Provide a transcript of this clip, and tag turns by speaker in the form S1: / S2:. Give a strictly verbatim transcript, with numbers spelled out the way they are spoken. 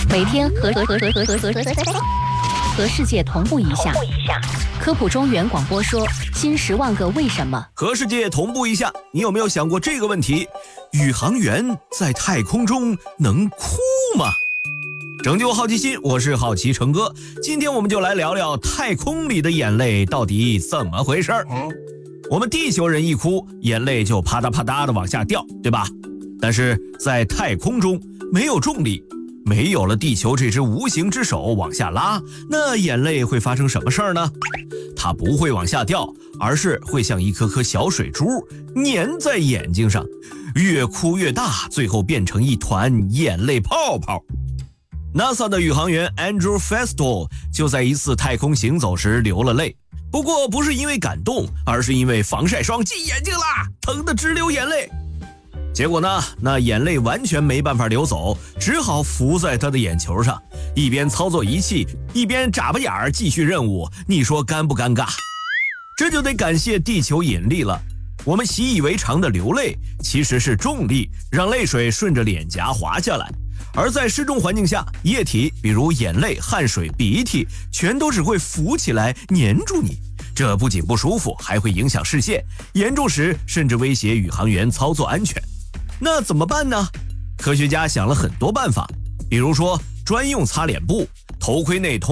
S1: 每天和和和和和和和和世界同步一下。科普中原广播说：新十万个为什么。
S2: 和世界同步一下，你有没有想过这个问题？宇航员在太空中能哭吗？拯救好奇心，我是好奇成哥。今天我们就来聊聊太空里的眼泪到底怎么回事儿。我们地球人一哭，眼泪就啪嗒啪嗒的往下掉，对吧？但是在太空中没有重力，没有了地球这只无形之手往下拉，那眼泪会发生什么事儿呢？它不会往下掉，而是会像一颗颗小水珠粘在眼睛上，越哭越大，最后变成一团眼泪泡泡。NASA 的宇航员 Andrew Festool 就在一次太空行走时流了泪，不过不是因为感动，而是因为防晒霜进眼睛啦，疼得直流眼泪。结果呢，那眼泪完全没办法流走，只好浮在他的眼球上，一边操作仪器，一边眨巴眼儿继续任务，你说尴不尴尬？这就得感谢地球引力了。我们习以为常的流泪，其实是重力让泪水顺着脸颊滑下来。而在失重环境下，液体比如眼泪、汗水、鼻涕全都只会浮起来粘住你，这不仅不舒服，还会影响视线，严重时甚至威胁宇航员操作安全。那怎么办呢？科学家想了很多办法，比如说专用擦脸布，头盔内通